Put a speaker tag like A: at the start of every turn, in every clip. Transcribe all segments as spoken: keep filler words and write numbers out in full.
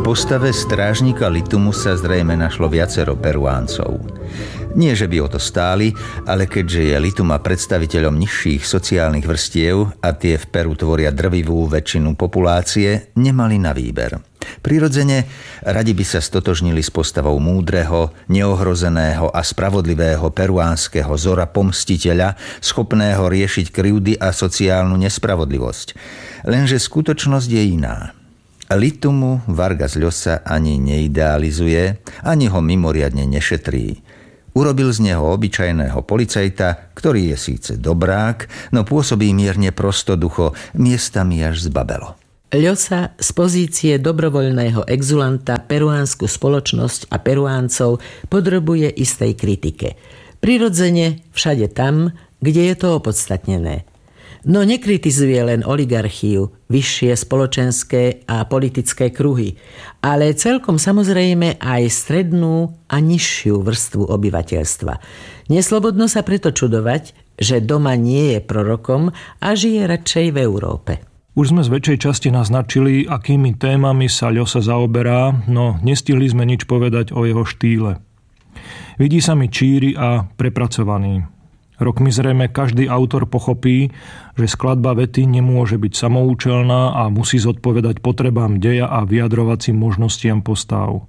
A: postave strážnika Litumu sa zrejme našlo viacero Peruáncov. Nie, že by o to stáli, ale keďže je Lituma predstaviteľom nižších sociálnych vrstiev a tie v Peru tvoria drvivú väčšinu populácie, nemali na výber. Prirodzene radi by sa stotožnili s postavou múdreho, neohrozeného a spravodlivého peruánskeho zora pomstiteľa, schopného riešiť krivdy a sociálnu nespravodlivosť. Lenže skutočnosť je iná. Litumu Vargas Llosa ani neidealizuje, ani ho mimoriadne nešetrí. Urobil z neho obyčajného policajta, ktorý je síce dobrák, no pôsobí mierne prostoducho, miestami až zbabelo.
B: Llosa z pozície dobrovoľného exulanta peruánsku spoločnosť a Peruáncov podrobuje istej kritike. Prirodzene všade tam, kde je to opodstatnené. No nekritizuje len oligarchiu, vyššie spoločenské a politické kruhy, ale celkom samozrejme aj strednú a nižšiu vrstvu obyvateľstva. Neslobodno sa preto čudovať, že doma nie je prorokom a žije radšej v Európe.
C: Už sme z väčšej časti naznačili, akými témami sa Llosa zaoberá, no nestihli sme nič povedať o jeho štýle. Vidí sa mi číry a prepracovaný. Rokmi zrejme každý autor pochopí, že skladba vety nemôže byť samoučelná a musí zodpovedať potrebám deja a vyjadrovacím možnostiam postáv.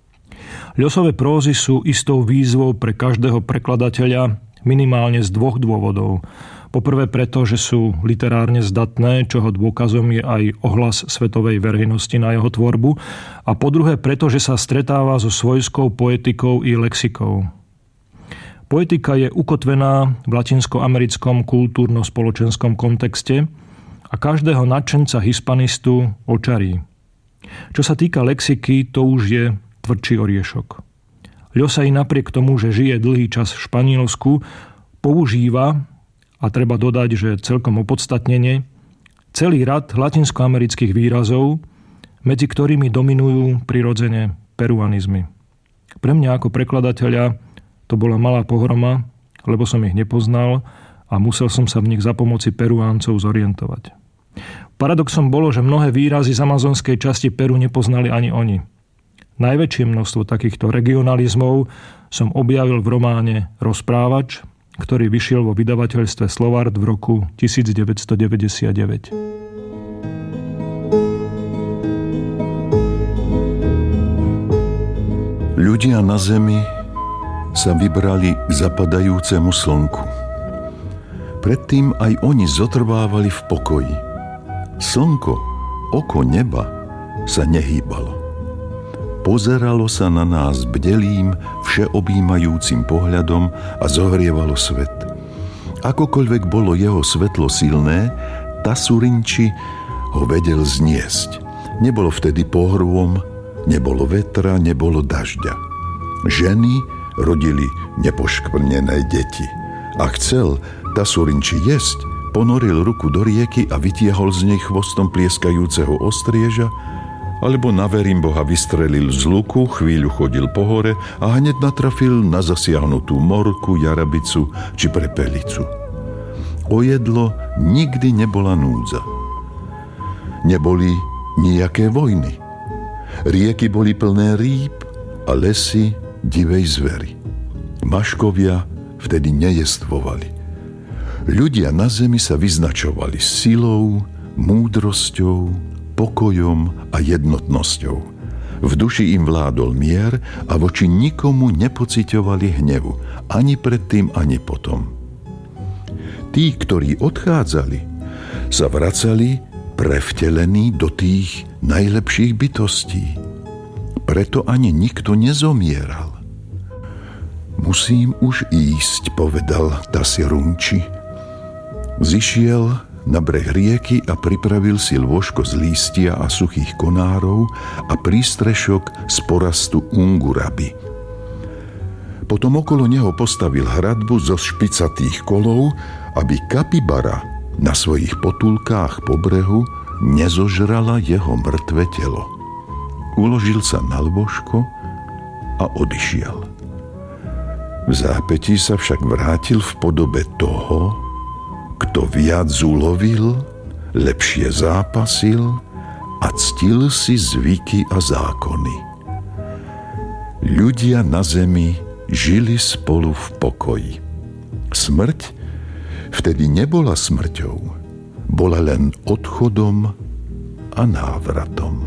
C: Llosové prózy sú istou výzvou pre každého prekladateľa minimálne z dvoch dôvodov. Poprvé preto, že sú literárne zdatné, čoho dôkazom je aj ohlas svetovej verejnosti na jeho tvorbu, a po druhé preto, že sa stretáva so svojskou poetikou i lexikou. Poetika je ukotvená v latinskoamerickom kultúrno-spoločenskom kontexte a každého nadšenca hispanistu očarí. Čo sa týka lexiky, to už je tvrdší oriešok. Llosa i napriek tomu, že žije dlhý čas v Španielsku, používa, a treba dodať, že celkom opodstatnene, celý rad latinskoamerických výrazov, medzi ktorými dominujú prirodzene peruanizmy. Pre mňa ako prekladateľa to bola malá pohroma, lebo som ich nepoznal a musel som sa v nich za pomoci Peruáncov zorientovať. Paradoxom bolo, že mnohé výrazy z amazonskej časti Peru nepoznali ani oni. Najväčšie množstvo takýchto regionalizmov som objavil v románe Rozprávač, ktorý vyšiel vo vydavateľstve Slovart v roku devätnásťstodeväťdesiatdeväť.
D: Ľudia na zemi sa vybrali k zapadajúcemu slnku. Predtým aj oni zotrvávali v pokoji. Slnko, oko neba, sa nehýbalo. Pozeralo sa na nás bdelým, všeobjímajúcim pohľadom a zohrievalo svet. Akokoľvek bolo jeho svetlo silné, Tasurinči ho vedel zniesť. Nebolo vtedy pohrôm, nebolo vetra, nebolo dažďa. Ženy rodili nepoškvrnené deti. A chcel Tasurinči jesť, ponoril ruku do rieky a vytiahol z nej chvostom plieskajúceho ostrieža, alebo na verím Boha vystrelil z luku, chvíľu chodil po hore a hneď natrafil na zasiahnutú morku, jarabicu či prepelicu. O jedlo nikdy nebola núdza. Neboli nijaké vojny. Rieky boli plné rýb a lesy divej zvery. Maškovia vtedy nejestvovali. Ľudia na zemi sa vyznačovali silou, múdrosťou, pokojom a jednotnosťou. V duši im vládol mier a voči nikomu nepociťovali hnevu, ani predtým, ani potom. Tí, ktorí odchádzali, sa vracali prevtelení do tých najlepších bytostí. Preto ani nikto nezomieral. Musím už ísť, povedal Tasurinči. Zišiel na breh rieky a pripravil si lôžko z lístia a suchých konárov a prístrešok z porastu unguraby. Potom okolo neho postavil hradbu zo špicatých kolov, aby kapibara na svojich potulkách po brehu nezožrala jeho mŕtve telo. Uložil sa na lôžko a odišiel. V zápätí sa však vrátil v podobe toho, kto viac ulovil, lepšie zápasil a a ctil si zvyky a zákony. Ľudia na zemi žili spolu v pokoji. Smrť vtedy nebola smrťou, bola len odchodom a návratom.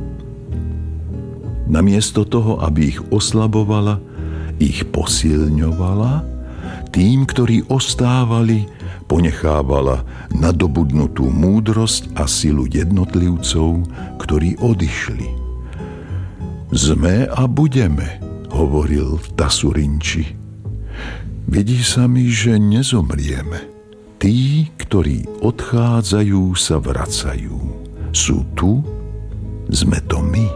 D: Namiesto toho, aby ich oslabovala, ich posilňovala, tým, ktorí ostávali, ponechávala nadobudnutú múdrosť a silu jednotlivcov, ktorí odišli. Sme a budeme, hovoril Tasurinči. Vidí sa mi, že nezomrieme. Tí, ktorí odchádzajú, sa vracajú. Sú tu, sme to my.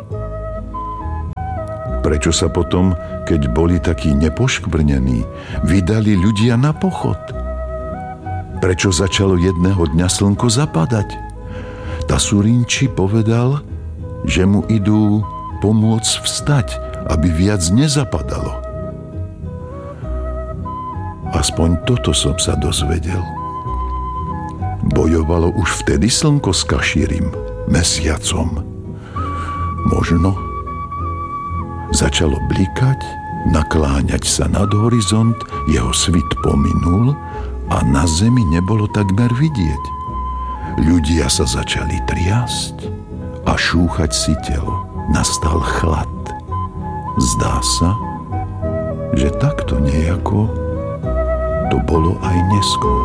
D: Prečo sa potom, keď boli takí nepoškvrnení, vydali ľudia na pochod? Prečo začalo jedného dňa slnko zapadať? Tasurinči povedal, že mu idú pomôcť vstať, aby viac nezapadalo. Aspoň toto som sa dozvedel. Bojovalo už vtedy slnko s Kašírim, mesiacom. Možno začalo blikať, nakláňať sa nad horizont, jeho svit pominul a na zemi nebolo takmer vidieť. Ľudia sa začali triasť a šúchať si telo. Nastal chlad. Zdá sa, že takto nejako to bolo aj neskôr.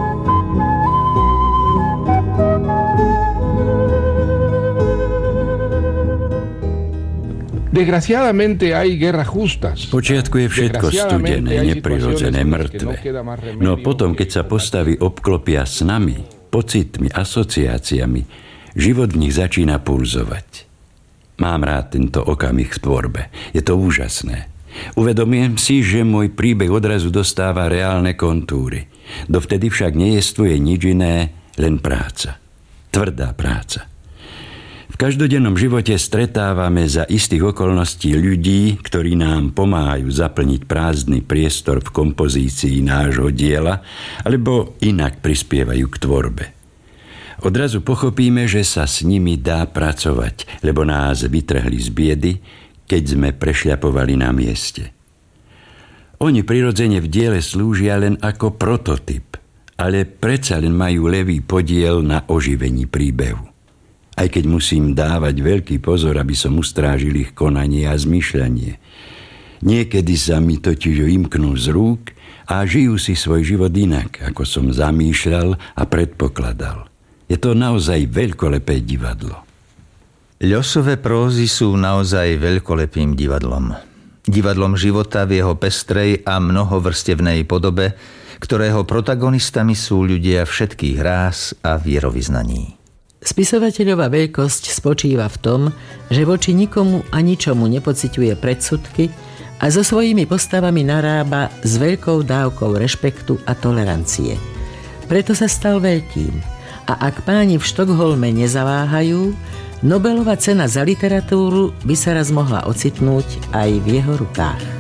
E: Počiatku je všetko studené, neprirodzené, mŕtve. No potom, keď sa postavy obklopia s nami, pocitmi, asociáciami, život v nich začína pulzovať. Mám rád tento okamih v tvorbe. Je to úžasné. Uvedomujem si, že môj príbeh odrazu dostáva reálne kontúry. Dovtedy však nejestvuje nič iné, len práca. Tvrdá práca. V každodennom živote stretávame za istých okolností ľudí, ktorí nám pomáhajú zaplniť prázdny priestor v kompozícii nášho diela, alebo inak prispievajú k tvorbe. Odrazu pochopíme, že sa s nimi dá pracovať, lebo nás vytrhli z biedy, keď sme prešľapovali na mieste. Oni prirodzene v diele slúžia len ako prototyp, ale predsa len majú ľavý podiel na oživení príbehu. Aj keď musím dávať veľký pozor, aby som ustrážil ich konanie a zmýšľanie. Niekedy sa mi totiž vymknú z rúk a žijú si svoj život inak, ako som zamýšľal a predpokladal. Je to naozaj veľkolepé divadlo.
A: Ľosové prózy sú naozaj veľkolepým divadlom. Divadlom života v jeho pestrej a mnohovrstevnej podobe, ktorého protagonistami sú ľudia všetkých rás a vierovyznaní.
B: Spisovateľová veľkosť spočíva v tom, že voči nikomu a ničomu nepociťuje predsudky a so svojimi postavami narába s veľkou dávkou rešpektu a tolerancie. Preto sa stal veľkým a ak páni v Štokholme nezaváhajú, Nobelova cena za literatúru by sa raz mohla ocitnúť aj v jeho rukách.